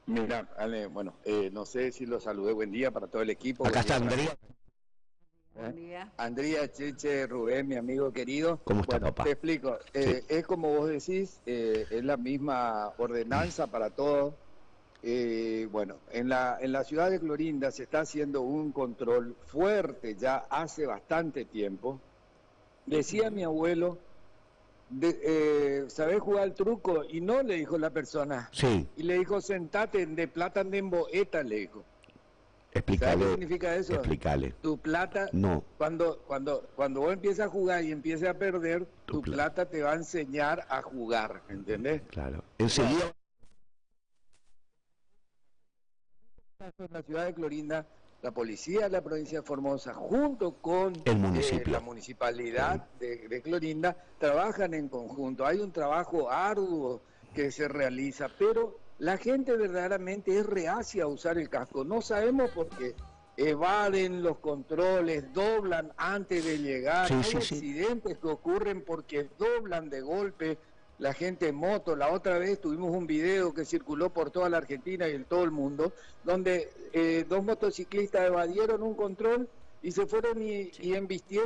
Mira, Ale, bueno, no sé si lo saludé, buen día para todo el equipo. Acá Buen está día para Andrea. Buen día. Andrea, Cheche, Rubén, mi amigo querido. ¿Cómo está, Bueno, te papá? explico. Sí. Es como vos decís, es la misma ordenanza para todos. Bueno, en la ciudad de Clorinda se está haciendo un control fuerte ya hace bastante tiempo. Decía mi abuelo, ¿sabés jugar al truco? Y no, le dijo la persona. Sí, Y le dijo, sentate, de plata de emboeta, le dijo. ¿Sabes qué explícale, significa eso? explícale. Tu plata, No, cuando vos empiezas a jugar y empieces a perder, tu tu plan. plata te va a enseñar a jugar, ¿entendés? Claro. Bueno, Enseguida. en la ciudad de Clorinda, la policía de la provincia de Formosa, junto con El la municipio. municipalidad de Clorinda, trabajan en conjunto. Hay un trabajo arduo que se realiza, pero la gente verdaderamente es reacia a usar el casco. No sabemos por qué. Evaden los controles, doblan antes de llegar. Sí, Hay sí, sí. accidentes que ocurren porque doblan de golpe la gente en moto. La otra vez tuvimos un video que circuló por toda la Argentina y en todo el mundo, donde dos motociclistas evadieron un control y se fueron y embistieron